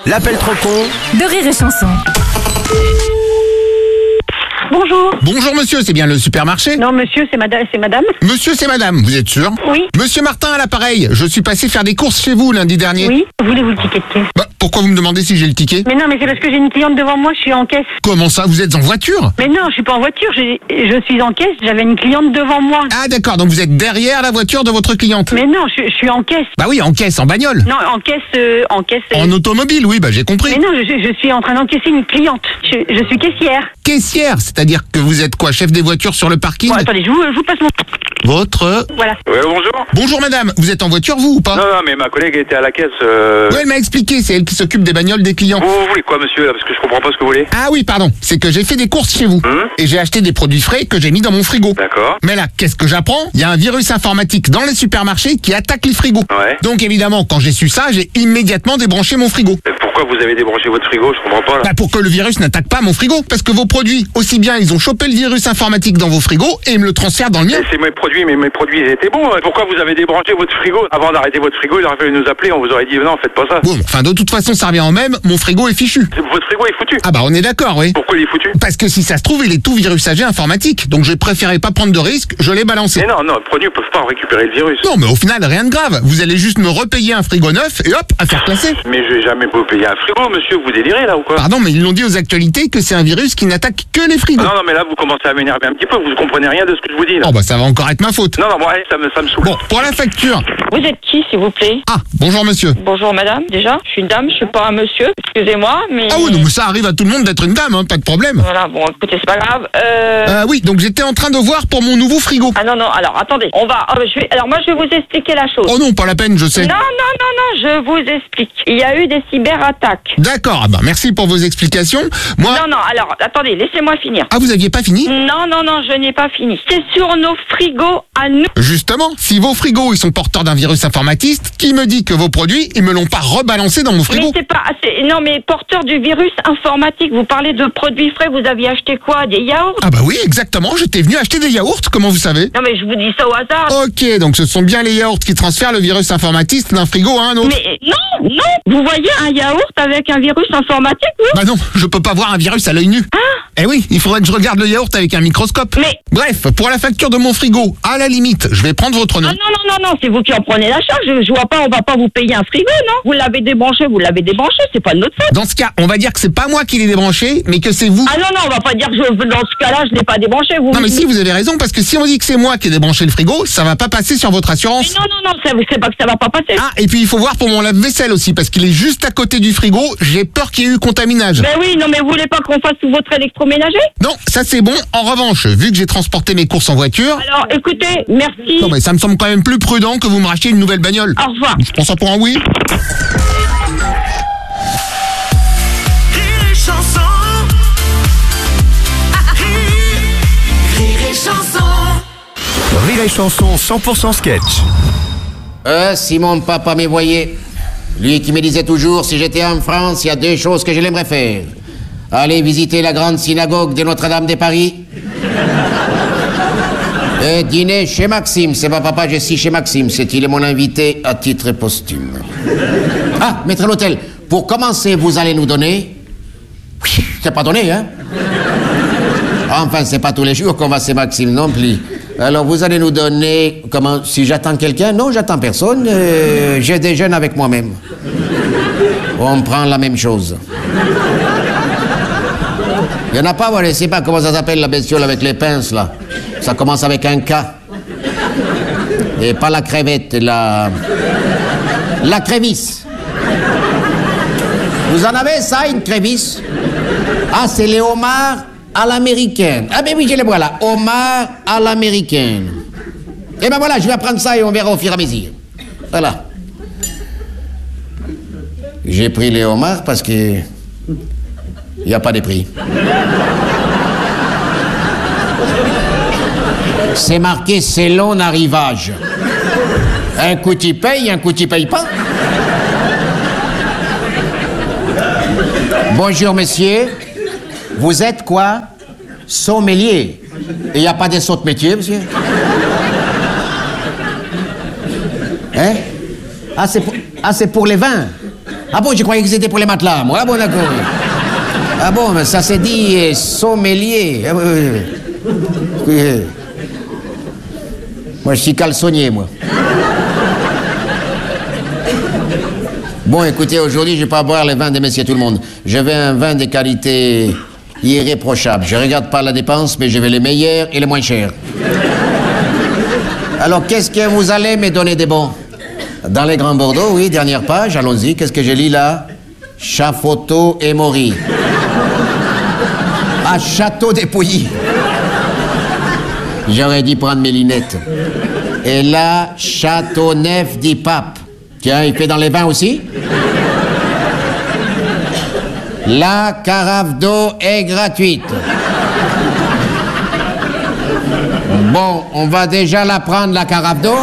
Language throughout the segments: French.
L'appel trop con de Rire et Chanson. Bonjour. Bonjour monsieur, c'est bien le supermarché? Non, monsieur, c'est madame. Monsieur, c'est madame, vous êtes sûr? Oui. Monsieur Martin à l'appareil, je suis passé faire des courses chez vous lundi dernier. Oui. Voulez-vous le ticket de caisse? Bah, pourquoi vous me demandez si j'ai le ticket? Mais non, mais c'est parce que j'ai une cliente devant moi, je suis en caisse. Comment ça, vous êtes en voiture? Mais non, je suis pas en voiture, je suis en caisse, j'avais une cliente devant moi. Ah d'accord, donc vous êtes derrière la voiture de votre cliente? Mais non, je suis en caisse. Bah oui, en caisse, en bagnole. Non, en caisse. En automobile, oui, bah j'ai compris. Mais non, je suis en train d'encaisser une cliente. Je suis caissière. Caissière, c'est-à-dire que vous êtes quoi, chef des voitures sur le parking? Bon, attendez, je vous passe mon... Votre... Voilà. Ouais, bonjour. Bonjour madame, vous êtes en voiture vous ou pas? Non, mais ma collègue était à la caisse. Oui, elle m'a expliqué, c'est elle qui s'occupe des bagnoles des clients. Vous voulez quoi, monsieur, là, parce que je comprends pas ce que vous voulez. Ah oui, pardon, c'est que j'ai fait des courses chez vous. Et j'ai acheté des produits frais que j'ai mis dans mon frigo. D'accord. Mais là, qu'est-ce que j'apprends? Il y a un virus informatique dans les supermarchés qui attaque les frigos. Ouais. Donc évidemment, quand j'ai su ça, j'ai immédiatement débranché mon frigo. Pourquoi vous avez débranché votre frigo? Je comprends pas, là. Bah, pour que le virus n'attaque pas mon frigo. Parce que vos produits, aussi bien ils ont chopé le virus informatique dans vos frigos et ils me le transfèrent dans le mien. C'est mes produits, mais mes produits ils étaient bons. Pourquoi vous avez débranché votre frigo? Avant d'arrêter votre frigo, il aurait fallu nous appeler, on vous aurait dit non, faites pas ça. Bon, enfin de toute façon ça revient en même, mon frigo est fichu. Votre frigo est foutu. Ah bah on est d'accord, oui. Pourquoi il est foutu? Parce que si ça se trouve, il est tout virusagé informatique. Donc j'ai préféré pas prendre de risque, je l'ai balancé. Mais non, les produits ne peuvent pas récupérer le virus. Non, mais au final, rien de grave. Vous allez juste me repayer un frigo neuf et hop, affaire classée. Mais je vais jamais vous payer un frigo, monsieur, vous délirez là ou quoi? Pardon, mais ils l'ont dit aux actualités que c'est un virus qui n'attaque que les frigos. Non, mais là vous commencez à m'énerver un petit peu, vous comprenez rien de ce que je vous dis là. Oh bah ça va encore être ma faute. Non, bon, allez, ça me saoule. Bon, pour la facture. Vous êtes qui, s'il vous plaît? Ah, bonjour monsieur. Bonjour, madame, déjà. Je suis une dame, je suis pas un monsieur. Excusez-moi, mais... Ah oui, donc ça arrive à tout le monde d'être une dame, hein, pas de problème. Voilà, bon, écoutez, c'est pas grave. Oui, donc j'étais en train de voir pour mon nouveau frigo. Ah non, alors, attendez. Alors, moi, je vais vous expliquer la chose. Oh non, pas la peine, je sais. Non, je vous explique. Il y a eu des cyberattaques. D'accord, ah bah merci pour vos explications. Moi... Non, alors, attendez, laissez-moi finir. Ah, vous aviez pas fini? Non, je n'ai pas fini. C'est sur nos frigos à nous. Justement, si vos frigos ils sont porteurs d'un virus informatiste, qui me dit que vos produits ils me l'ont pas rebalancé dans mon frigo? Mais c'est pas... Non, mais porteur du virus informatique, vous parlez de produits frais, vous aviez acheté quoi? Des yaourts? Ah bah oui, exactement, j'étais venu acheter des yaourts, comment vous savez? Non, mais je vous dis ça au hasard. Ok, donc ce sont bien les yaourts qui transfèrent le virus informatiste d'un frigo à un autre. Mais non, vous voyez un yaourt avec un virus informatique, vous? Bah non, je peux pas voir un virus à l'œil nu. Eh oui, il faudrait que je regarde le yaourt avec un microscope. Mais... Bref, pour la facture de mon frigo, à la limite, je vais prendre votre nom. Ah non, c'est vous qui en prenez la charge. Je vois pas, on va pas vous payer un frigo, non? Vous l'avez débranché, c'est pas de notre faute. Dans ce cas, on va dire que c'est pas moi qui l'ai débranché, mais que c'est vous. Ah non, on va pas dire que dans ce cas-là, je l'ai pas débranché. Non mais si, vous avez raison, parce que si on dit que c'est moi qui ai débranché le frigo, ça va pas passer sur votre assurance. Mais non, c'est pas que ça va pas passer. Ah, et puis il faut voir pour mon lave-vaisselle aussi, parce qu'il est juste à côté du frigo, j'ai peur qu'il y ait eu contaminage. Ben oui, non mais vous voulez pas qu'on fasse tout votre électroménager? Non, ça c'est bon. En revanche, vu que j'ai transporté mes courses en voiture... Alors, écoutez, merci. Non mais ça me semble quand même plus prudent que vous me rachetiez une nouvelle bagnole. Au revoir. Je prends ça pour un oui. Rire et Chanson 100% sketch. Si mon papa me voyait, lui qui me disait toujours, si j'étais en France, il y a deux choses que je l'aimerais faire. Aller visiter la grande synagogue de Notre-Dame de Paris et dîner chez Maxime. C'est pas papa, je suis chez Maxime. Il est mon invité à titre posthume. Ah, maître à l'hôtel, pour commencer, vous allez nous donner... Oui, c'est pas donné, hein? Enfin, c'est pas tous les jours qu'on va chez Maxime non plus. Alors, vous allez nous donner... Comment? Si j'attends quelqu'un? Non, j'attends personne. Je déjeune avec moi-même. On prend la même chose. Il y en a pas, voilà, je sais pas comment ça s'appelle la bestiole avec les pinces, là. Ça commence avec un K. Et pas la crevette, la crévisse. Vous en avez, ça, une crévisse? Ah, c'est les homards à l'américaine. Ah, ben oui, je les vois là. Homard à l'américaine. Et ben voilà, je vais prendre ça et on verra au fur et à mesure. Voilà. J'ai pris les homards parce que... il n'y a pas de prix. C'est marqué selon arrivage. Un coup tu payes, un coup tu payes pas. Bonjour monsieur. Vous êtes quoi? Sommelier. Et il n'y a pas des autres métiers, monsieur? Hein? Ah, c'est pour les vins. Ah bon, je croyais que c'était pour les matelas, moi. Ah bon, d'accord. Ah bon, mais ça s'est dit sommelier. Ah, oui. Moi, je suis caleçonnier, moi. Bon, écoutez, aujourd'hui, je ne vais pas boire les vins des messieurs tout le monde. Je veux un vin de qualité irréprochable. Je ne regarde pas la dépense, mais je veux les meilleurs et les moins chers. Alors, qu'est-ce que vous allez me donner des bons? Dans les Grands Bordeaux, oui, dernière page, allons-y. Qu'est-ce que je lis là? Chafoto et Maury. Ah, Château des Pouilly. J'aurais dû prendre mes lunettes. Et là, Châteauneuf du Pape. Tiens, il fait dans les vins aussi? La carafe d'eau est gratuite. Bon, on va déjà la prendre, la carafe d'eau.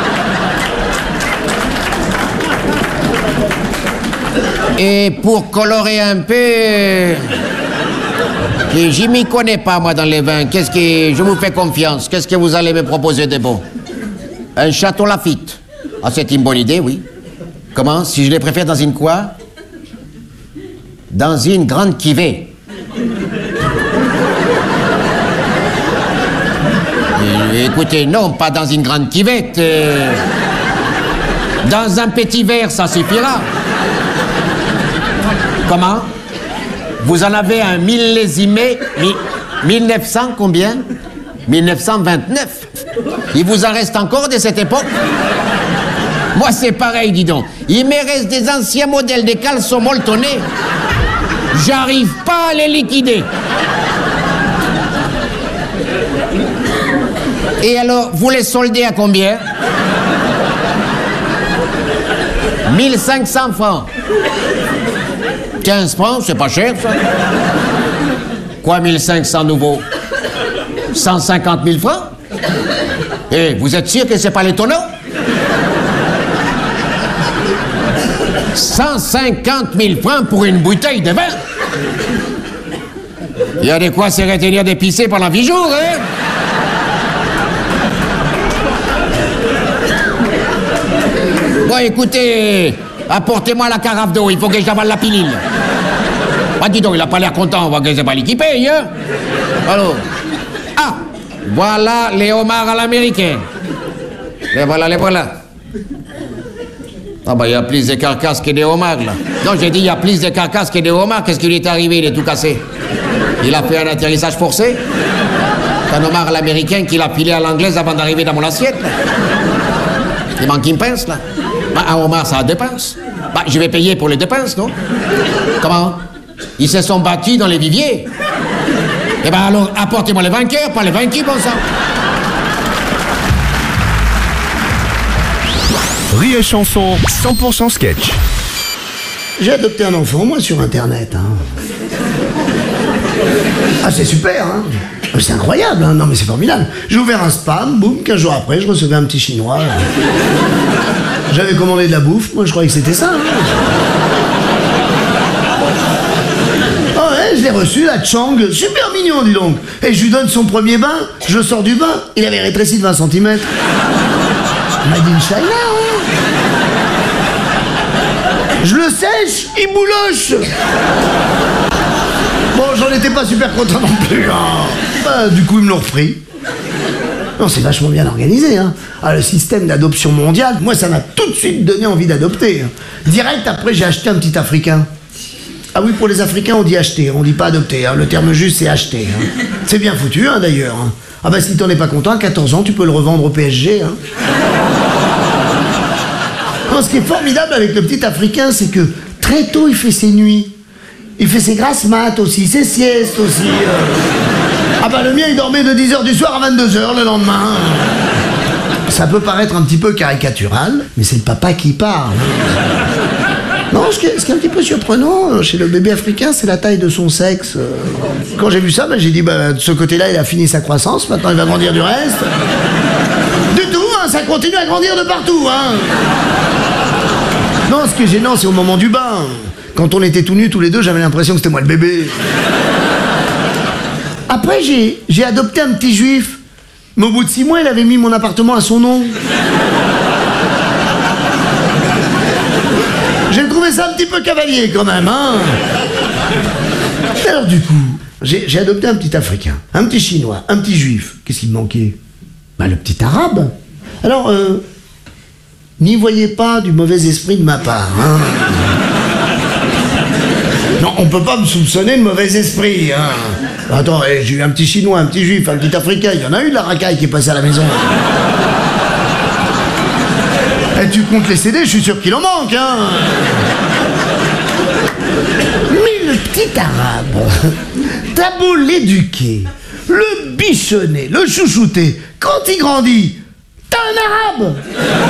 Et pour colorer un peu... Je m'y connais pas, moi, dans les vins. Qu'est-ce que... Je vous fais confiance. Qu'est-ce que vous allez me proposer de bon? Un Château Lafite. Ah, c'est une bonne idée, oui. Comment? Si je les préfère dans une quoi? Dans une grande cuvée. Écoutez, non, pas dans une grande cuvette. Dans un petit verre, ça suffira. Comment? Vous en avez un millésimé, 1900 combien? 1929. Il vous en reste encore de cette époque? Moi, c'est pareil, dis donc. Il me reste des anciens modèles de caleçons molletonnés. J'arrive pas à les liquider. Et alors, vous les soldez à combien? 1500 francs. 15 francs, c'est pas cher, ça. Quoi, 1500 nouveaux? 150 000 francs? Eh, vous êtes sûr que c'est pas les tonneaux? 150 000 francs pour une bouteille de vin? Il y a de quoi se retenir d'épicer pendant 8 jours, hein? Bon, écoutez, apportez-moi la carafe d'eau, il faut que j'avale la pilule. Ah, dis donc, il a pas l'air content, on voit que c'est pas lui qui paye, hein? Alors, ah, voilà les homards à l'américaine. Les voilà, les voilà. Ah bah, il y a plus de carcasses que des homards, là. Non, j'ai dit, il y a plus de carcasses que des homards. Qu'est-ce qui lui est arrivé? Il est tout cassé. Il a fait un atterrissage forcé. C'est un homard à l'américaine qu'il a filé à l'anglaise avant d'arriver dans mon assiette, là. Il manque une pince, là. Bah, un homard, ça a deux pinces. Bah, je vais payer pour les deux pinces, non? Comment? Ils se sont battus dans les viviers. Eh ben alors, apportez-moi les vainqueurs, pas les vaincus, bon sang. Rire et chanson, 100% sketch. J'ai adopté un enfant, moi, sur Internet. Hein. Ah, c'est super, hein. C'est incroyable, hein. Non, mais c'est formidable. J'ai ouvert un spam, boum, 15 jours après, je recevais un petit chinois. J'avais commandé de la bouffe, moi, je croyais que c'était ça. Hein. Oh ouais, je l'ai reçu, la Chang, super mignon, dis donc. Et je lui donne son premier bain, je sors du bain, il avait rétréci de 20 cm. Made in China, hein. Je le sèche, il bouloche. Bon, j'en étais pas super content non plus, hein. Bah, du coup, ils me l'ont repris. Non, c'est vachement bien organisé, hein. Ah, le système d'adoption mondiale, moi, ça m'a tout de suite donné envie d'adopter. Direct après, j'ai acheté un petit Africain. Ah oui, pour les Africains, on dit acheter, on dit pas adopter, hein. Le terme juste, c'est acheter, hein. C'est bien foutu, hein, d'ailleurs, hein. Ah bah, si t'en es pas content, à 14 ans, tu peux le revendre au PSG, hein. Non, ce qui est formidable avec le petit Africain, c'est que très tôt, il fait ses nuits. Il fait ses grasses mat aussi, ses siestes aussi. Ah bah le mien, il dormait de 10h du soir à 22h le lendemain. Ça peut paraître un petit peu caricatural, mais c'est le papa qui parle. Non, ce qui est un petit peu surprenant chez le bébé africain, c'est la taille de son sexe. Quand j'ai vu ça, bah, j'ai dit, bah, de ce côté-là, il a fini sa croissance, maintenant il va grandir du reste. Du tout, hein, ça continue à grandir de partout, hein. Non, ce qui est gênant, c'est au moment du bain. Quand on était tout nus tous les deux, j'avais l'impression que c'était moi le bébé. Après, j'ai adopté un petit juif. Mais au bout de 6 mois, il avait mis mon appartement à son nom. J'ai trouvé trouvais ça un petit peu cavalier quand même, hein. Alors du coup, j'ai adopté un petit Africain, un petit Chinois, un petit Juif. Qu'est-ce qui me manquait? Bah le petit Arabe. Alors, n'y voyez pas du mauvais esprit de ma part, hein. Non, on peut pas me soupçonner de mauvais esprit, hein. Attends, j'ai eu un petit Chinois, un petit Juif, un petit Africain, il y en a eu de la racaille qui est passée à la maison. Et tu comptes les CD, je suis sûr qu'il en manque, hein. Mais le petit Arabe, t'as beau l'éduquer, le bichonner, le chouchouter, quand il grandit, t'as un Arabe.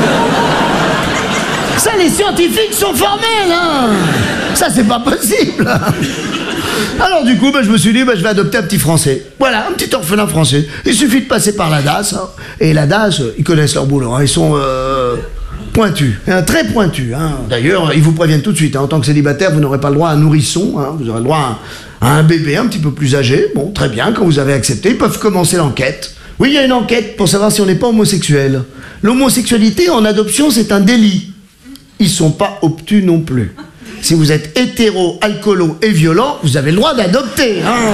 Ça, les scientifiques sont formels, hein. Ça, c'est pas possible. Alors du coup, je me suis dit, je vais adopter un petit Français. Voilà, un petit orphelin français. Il suffit de passer par la DAS, hein. Et la DAS, ils connaissent leur boulot, hein. Ils sont pointus, hein, très pointus, hein. D'ailleurs, ils vous préviennent tout de suite, hein. En tant que célibataire, vous n'aurez pas le droit à un nourrisson, hein. Vous aurez le droit à un bébé un petit peu plus âgé. Bon, très bien, quand vous avez accepté, ils peuvent commencer l'enquête. Oui, il y a une enquête pour savoir si on n'est pas homosexuel. L'homosexualité en adoption, c'est un délit. Ils sont pas obtus non plus. Si vous êtes hétéro, alcoolo et violent, vous avez le droit d'adopter, hein.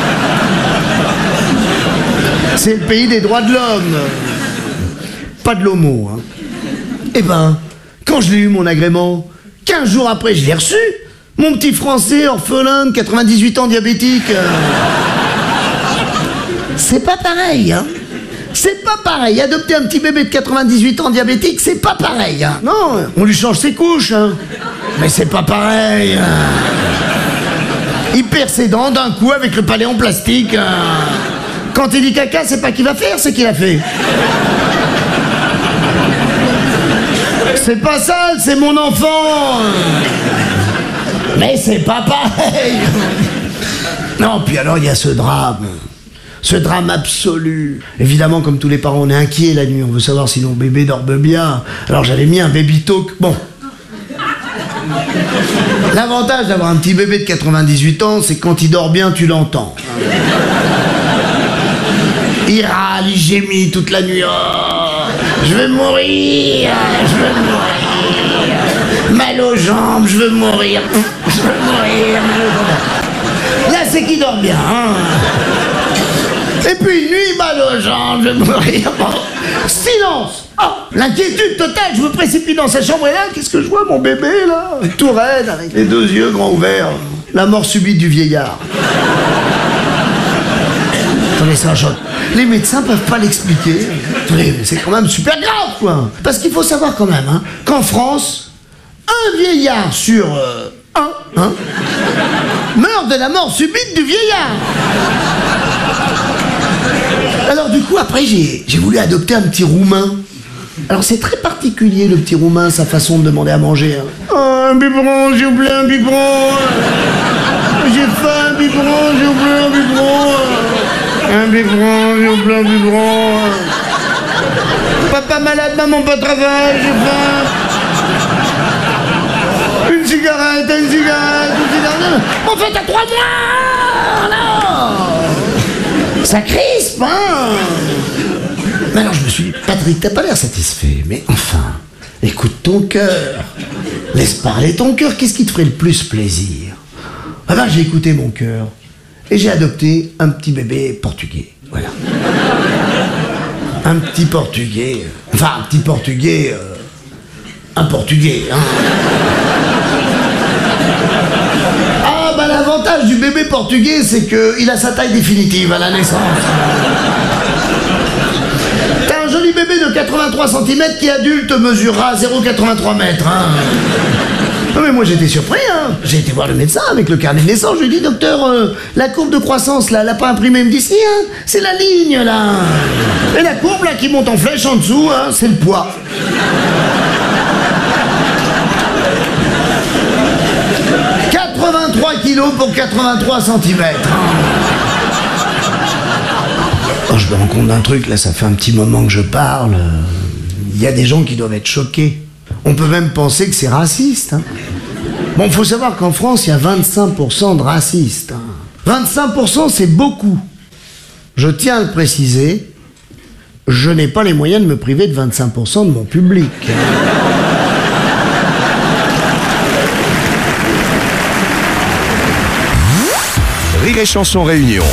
C'est le pays des droits de l'homme. Pas de l'homo, hein. Eh ben, quand je l'ai eu, mon agrément, 15 jours après, je l'ai reçu. Mon petit Français, orphelin, de 98 ans, diabétique. C'est pas pareil, hein. C'est pas pareil. Adopter un petit bébé de 98 ans diabétique, c'est pas pareil, hein. Non, on lui change ses couches, hein. Mais c'est pas pareil, hein. Il perd ses dents d'un coup avec le palais en plastique, hein. Quand il dit caca, c'est pas qu'il va faire, c'est qu'il a fait. C'est pas sale, c'est mon enfant. Mais c'est pas pareil. Non, puis alors il y a ce drame. Ce drame absolu. Évidemment, comme tous les parents, on est inquiets la nuit. On veut savoir si nos bébés dorment bien. Alors j'avais mis un baby talk. Bon. L'avantage d'avoir un petit bébé de 98 ans, c'est que quand il dort bien, tu l'entends. Il râle, il gémit toute la nuit. Oh, je veux mourir, je veux mourir. Mal aux jambes, je veux mourir. Je veux mourir. Là, c'est qu'il dort bien, hein. Et puis une nuit, mal aux jambes, je vais mourir. Silence. Oh, l'inquiétude totale, je me précipite dans sa chambre et là, qu'est-ce que je vois, mon bébé, là, tout raide, avec les 2 yeux grands ouverts. La mort subite du vieillard. Attendez, c'est un choc. Les médecins peuvent pas l'expliquer. Attendez, c'est quand même super grave, quoi. Parce qu'il faut savoir quand même, hein, qu'en France, un vieillard sur un meurt de la mort subite du vieillard. Alors du coup, après, j'ai voulu adopter un petit Roumain. Alors c'est très particulier, le petit Roumain, sa façon de demander à manger, hein. Oh, un biberon, j'ai oublié un biberon. J'ai faim, un biberon, j'ai oublié un biberon. Un biberon, j'ai oublié un biberon. Papa malade, maman pas de travail, j'ai faim. Une cigarette, une cigarette. En fait, à 3 mois. Non. Ça crispe, hein. Mais alors je me suis dit, Patrick, t'as pas l'air satisfait, mais enfin, écoute ton cœur. Laisse parler ton cœur, qu'est-ce qui te ferait le plus plaisir? Ah ben j'ai écouté mon cœur, et j'ai adopté un petit bébé portugais, voilà. Un petit portugais, enfin un petit portugais, un portugais, hein. Ah ben l'avantage du bébé portugais, c'est qu'il a sa taille définitive à la naissance. Joli bébé de 83 cm qui adulte mesurera 0,83 mètres, hein. Non mais moi j'étais surpris, hein. J'ai été voir le médecin avec le carnet de naissance, je lui ai dit, docteur, la courbe de croissance là, elle l'a pas imprimé? Il me dit, si, hein, c'est la ligne là. Et la courbe là qui monte en flèche en dessous, hein, c'est le poids. « 83 kilos pour 83 cm. Oh, je me rends compte d'un truc, là, ça fait un petit moment que je parle. Il y a des gens qui doivent être choqués. On peut même penser que c'est raciste, hein. Bon, faut savoir qu'en France, il y a 25% de racistes, hein. 25%, c'est beaucoup. Je tiens à le préciser, je n'ai pas les moyens de me priver de 25% de mon public. Rire et Chanson Réunion.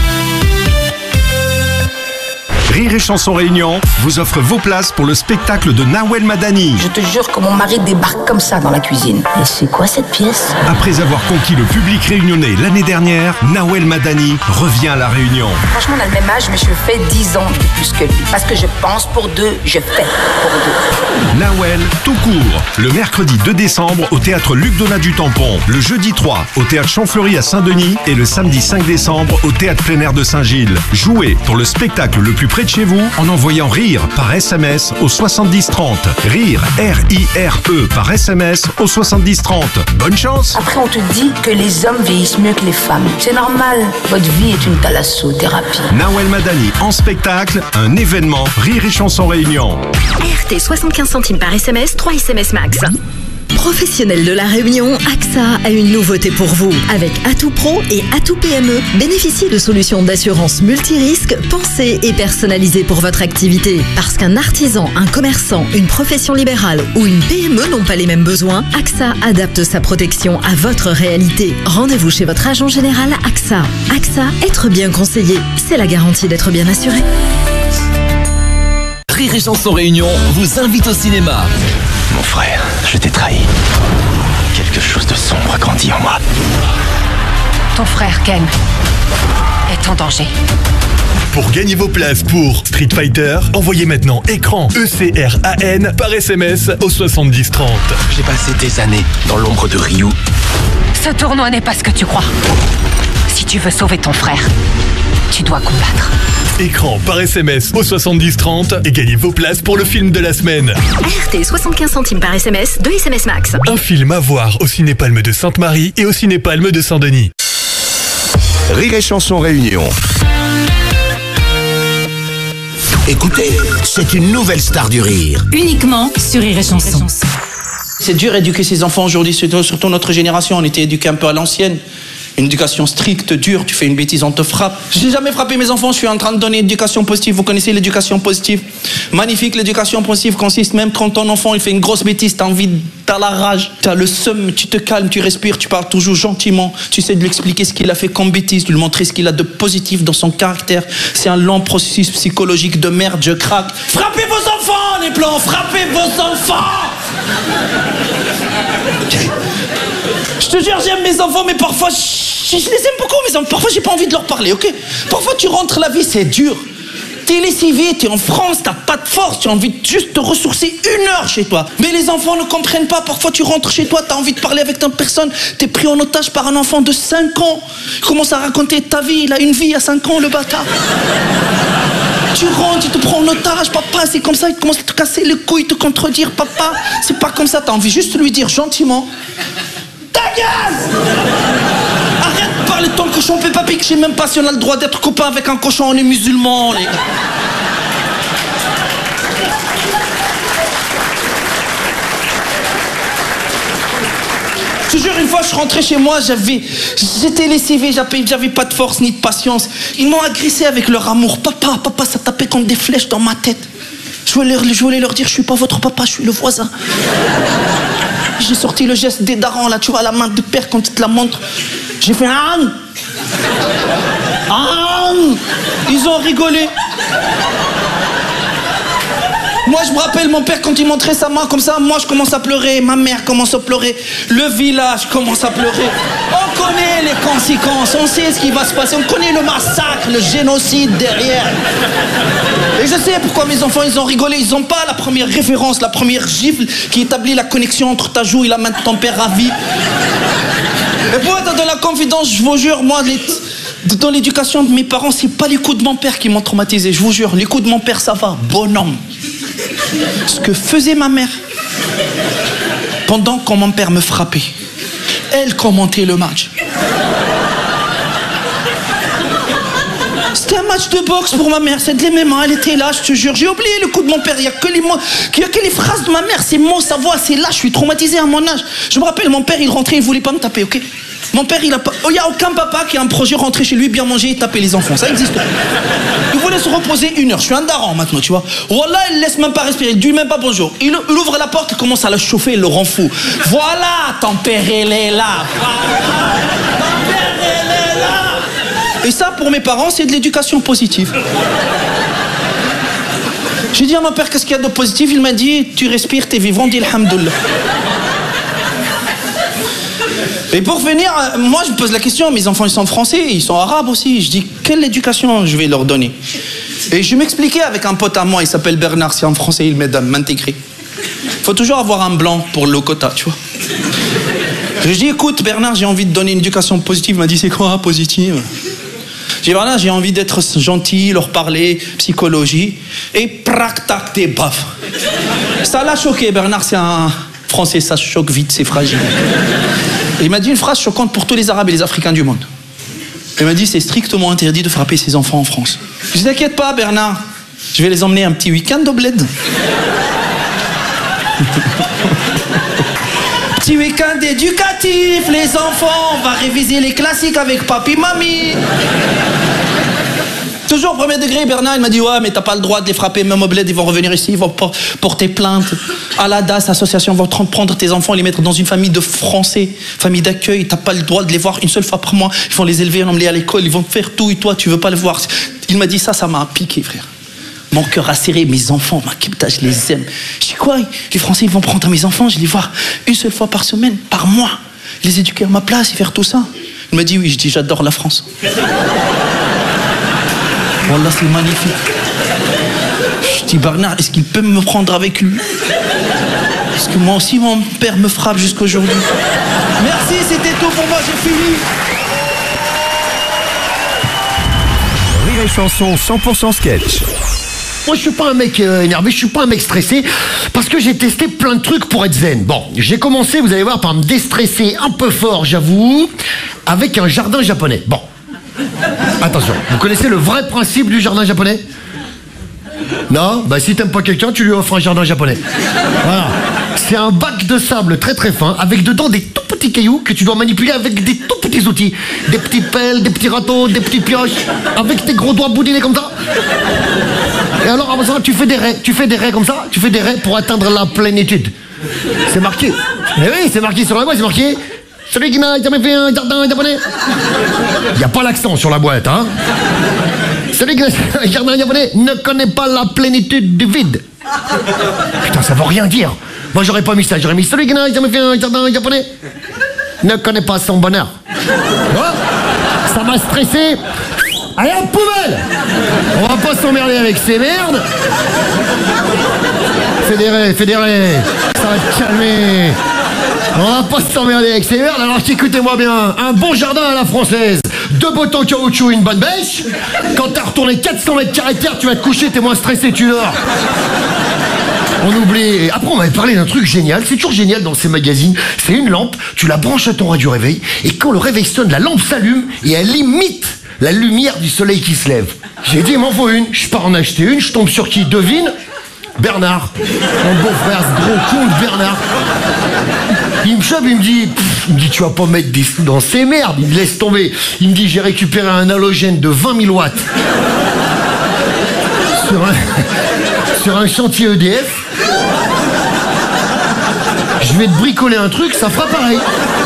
Rire et Chanson Réunion vous offre vos places pour le spectacle de Nawel Madani. Je te jure que mon mari débarque comme ça dans la cuisine. Et c'est quoi cette pièce? Après avoir conquis le public réunionnais l'année dernière, Nawel Madani revient à La Réunion. Franchement, on a le même âge, mais je fais 10 ans de plus que lui. Parce que je pense pour deux, je fais pour deux. Nawel, tout court. Le mercredi 2 décembre au théâtre Luc Donat du Tampon. Le jeudi 3 au théâtre Champfleury à Saint-Denis. Et le samedi 5 décembre au théâtre plein air de Saint-Gilles. Jouez pour le spectacle le plus près de chez vous en envoyant RIRE par SMS au 7030. RIRE, R-I-R-E par SMS au 7030. Bonne chance! Après, on te dit que les hommes vieillissent mieux que les femmes. C'est normal. Votre vie est une thalassothérapie. Nawel Madani en spectacle, un événement Rire et Chanson Réunion. RT 75 centimes par SMS, 3 SMS max. Professionnels de la Réunion, AXA a une nouveauté pour vous. Avec Atout Pro et Atout PME, bénéficiez de solutions d'assurance multirisque pensées et personnalisées pour votre activité. Parce qu'un artisan, un commerçant, une profession libérale ou une PME n'ont pas les mêmes besoins, AXA adapte sa protection à votre réalité. Rendez-vous chez votre agent général AXA. AXA, être bien conseillé, c'est la garantie d'être bien assuré. Rire et Chanson Réunion vous invite au cinéma. Mon frère, je t'ai trahi. Quelque chose de sombre a grandi en moi. Ton frère, Ken, est en danger. Pour gagner vos places pour Street Fighter, envoyez maintenant écran ECRAN par SMS au 7030. J'ai passé des années dans l'ombre de Ryu. Ce tournoi n'est pas ce que tu crois. Si tu veux sauver ton frère, tu dois combattre. Écran par SMS au 7030 et gagnez vos places pour le film de la semaine. RT 75 centimes par SMS, 2 SMS max. Un film à voir au Ciné-Palme de Sainte-Marie et au Ciné-Palme de Saint-Denis. Rire et Chanson Réunion. Écoutez, c'est une nouvelle star du rire. Uniquement sur Rire et Chanson. C'est dur d'éduquer ses enfants aujourd'hui, surtout notre génération. On était éduqués un peu à l'ancienne. Une éducation stricte, dure, tu fais une bêtise, on te frappe. Je n'ai jamais frappé mes enfants, je suis en train de donner l'éducation positive. Vous connaissez l'éducation positive? Magnifique, l'éducation positive consiste même quand ton enfant il fait une grosse bêtise, t'as la rage, t'as le seum, tu te calmes, tu respires, tu parles toujours gentiment. Tu essaies de lui expliquer ce qu'il a fait comme bêtise, de lui montrer ce qu'il a de positif dans son caractère. C'est un long processus psychologique de merde, je craque. Frappez vos enfants, les blancs, frappez vos enfants! Je te jure, j'aime mes enfants, mais parfois, je les aime beaucoup, mes enfants. Parfois, j'ai pas envie de leur parler, ok? Parfois, tu rentres, la vie, c'est dur. T'es lessivé, t'es en France, t'as pas de force, tu as envie de juste te ressourcer 1 heure chez toi. Mais les enfants ne comprennent pas. Parfois, tu rentres chez toi, t'as envie de parler avec une personne, t'es pris en otage par un enfant de 5 ans. Il commence à raconter ta vie, il a une vie à 5 ans, le bâtard. Tu rentres, il te prend en otage, papa, c'est comme ça, il commence à te casser les couilles, te contredire, papa. C'est pas comme ça, t'as envie juste de lui dire gentiment. Ta gueule! Arrête de parler de ton cochon, Peppa Pig, je sais même pas si on a le droit d'être copain avec un cochon, on est musulmans, les gars. Je te jure, une fois, je rentrais chez moi, j'étais lessivé, j'avais pas de force ni de patience. Ils m'ont agressé avec leur amour. Papa, ça tapait comme des flèches dans ma tête. Je voulais leur dire, je suis pas votre papa, je suis le voisin. J'ai sorti le geste des darons, là, tu vois, la main de père quand il te la montre. J'ai fait un. Ils ont rigolé. Moi, je me rappelle mon père quand il montrait sa main comme ça, moi je commence à pleurer, ma mère commence à pleurer, le village commence à pleurer. On connaît les conséquences, on sait ce qui va se passer, on connaît le massacre, le génocide derrière. Et je sais pourquoi mes enfants ils ont rigolé, ils n'ont pas la première référence, la première gifle qui établit la connexion entre ta joue et la main de ton père ravi. Et pour être dans la confidence, je vous jure, moi, dans l'éducation de mes parents, c'est pas les coups de mon père qui m'ont traumatisé, je vous jure, les coups de mon père ça va, bonhomme. Ce que faisait ma mère pendant que mon père me frappait, elle commentait le match. C'était un match de boxe pour ma mère, c'est de l'MMA, elle était là, je te jure. J'ai oublié le coup de mon père, il n'y a que les mots, il y a que les phrases de ma mère, ses mots, sa voix, c'est là, je suis traumatisé à mon âge. Je me rappelle, mon père, il rentrait, il voulait pas me taper, ok? Mon père, il n'y a aucun papa qui a un projet rentrer chez lui, bien manger et taper les enfants. Ça existe pas. Il voulait se reposer 1 heure. Je suis un daron maintenant, tu vois. Wallah, il laisse même pas respirer. Il dit même pas bonjour. Il ouvre la porte, il commence à le chauffer, il le rend fou. Voilà, ton père, il est là. Voilà, ton père, il est là. Et ça, pour mes parents, c'est de l'éducation positive. J'ai dit à mon père, qu'est-ce qu'il y a de positif? Il m'a dit, tu respires, t'es vivant, dis alhamdoulilah. Et pour venir, moi je me pose la question, mes enfants ils sont français, ils sont arabes aussi. Je dis, quelle éducation je vais leur donner? Et je m'expliquais avec un pote à moi, il s'appelle Bernard, c'est un français, il m'aide à m'intégrer. Il faut toujours avoir un blanc pour le quota, tu vois. Je dis, écoute Bernard, j'ai envie de donner une éducation positive. Il m'a dit, c'est quoi positive? J'ai dit, Bernard, j'ai envie d'être gentil, leur parler, psychologie. Et prac, tac, t'es baf. Ça l'a choqué, Bernard, c'est un français, ça choque vite, c'est fragile. Et il m'a dit une phrase choquante pour tous les Arabes et les Africains du monde. Il m'a dit, c'est strictement interdit de frapper ses enfants en France. Je dis, t'inquiète pas Bernard, je vais les emmener un petit week-end au bled. Petit week-end éducatif, les enfants, on va réviser les classiques avec papi, mamie. Toujours au premier degré, Bernard, il m'a dit, ouais, mais t'as pas le droit de les frapper, même au bled, ils vont revenir ici, ils vont porter plainte. À la DAS, association, vont prendre tes enfants et les mettre dans une famille de Français, famille d'accueil, t'as pas le droit de les voir une seule fois par mois, ils vont les élever, l'emmener à l'école, ils vont faire tout, et toi, tu veux pas le voir. Il m'a dit ça m'a piqué, frère. Mon cœur a serré, mes enfants, ma putain, je les aime. Je dis quoi? Les Français, ils vont prendre mes enfants, je les vois une seule fois par semaine, par mois, les éduquer à ma place et faire tout ça. Il m'a dit oui, je dis j'adore la France. Wallah, c'est magnifique. Je dis Bernard, est-ce qu'il peut me prendre avec lui? Parce que moi aussi, mon père me frappe jusqu'aujourd'hui. Merci, c'était tout pour moi, j'ai fini. Rire et Chanson 100% sketch. Moi, je suis pas un mec énervé, je suis pas un mec stressé, parce que j'ai testé plein de trucs pour être zen. Bon, j'ai commencé, vous allez voir, par me déstresser un peu fort, j'avoue, avec un jardin japonais. Bon, attention, vous connaissez le vrai principe du jardin japonais? Non? Bah si t'aimes pas quelqu'un, tu lui offres un jardin japonais. Voilà. C'est un bac de sable très très fin, avec dedans des tout petits cailloux que tu dois manipuler avec des tout petits outils. Des petits pelles, des petits râteaux, des petites pioches, avec tes gros doigts boudinés comme ça. Et alors, avant ça, tu fais des raies comme ça, tu fais des raies pour atteindre la plénitude. C'est marqué. Eh oui, c'est marqué sur la boîte, c'est marqué. Celui qui n'a jamais fait un jardin japonais. Il n'y a pas l'accent sur la boîte, hein. Celui qui n'a fait un jardin japonais ne connaît pas la plénitude du vide. Putain, ça veut rien dire. Moi, j'aurais pas mis ça, j'aurais mis celui qui n'a jamais fait un jardin japonais ne connaît pas son bonheur. Oh, ça m'a stressé. Allez, à la poubelle! On va pas s'emmerder avec ces merdes. Fédéré, ça va te calmer. On va pas s'emmerder avec ces merdes, alors écoutez-moi bien. Un bon jardin à la française, 2 bottes en caoutchouc, une bonne bêche. Quand t'as retourné 400 mètres carrés de terre, tu vas te coucher, t'es moins stressé, tu dors. On oublie. Après, on m'avait parlé d'un truc génial. C'est toujours génial dans ces magazines. C'est une lampe, tu la branches à ton radio réveil, et quand le réveil sonne, la lampe s'allume et elle imite la lumière du soleil qui se lève. J'ai dit, il m'en faut une. Je pars en acheter une, je tombe sur qui? Devine? Bernard. Mon beau-frère, ce gros con de Bernard. Il me chope, il me dit, tu vas pas mettre des sous dans ces merdes. Il me laisse tomber. Il me dit, j'ai récupéré un halogène de 20 000 watts. Sur un chantier EDF. Je vais te bricoler un truc, ça fera pareil.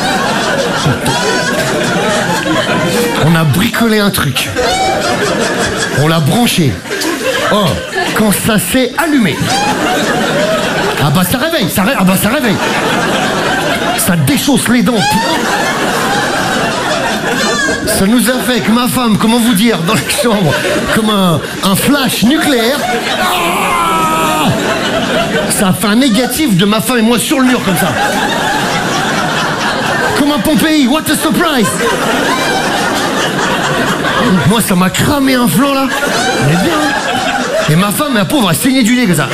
On a bricolé un truc. On l'a branché. Oh, quand ça s'est allumé. Ah bah ça réveille, ça réveille. Ça déchausse les dents. Ça nous a fait que ma femme, comment vous dire, dans la chambre, comme un flash nucléaire. Ah, ça a fait un négatif de ma femme et moi sur le mur comme ça. Comme un Pompéi, what a surprise! Moi, ça m'a cramé un flanc là. Mais bien. Et ma femme, la pauvre, a saigné du nez comme ça.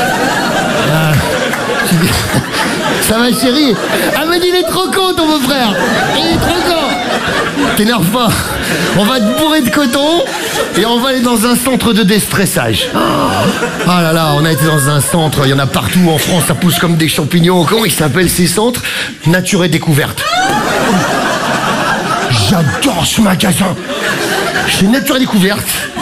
Ça va, chérie? Elle m'a dit, il est trop con, ton beau-frère. Il est trop con. T'énerve pas. On va te bourrer de coton et on va aller dans un centre de déstressage. Oh là là, on a été dans un centre, il y en a partout en France, ça pousse comme des champignons. Comment ils s'appellent ces centres? Nature et découverte. J'adore ce magasin. Chez Nature et Découverte,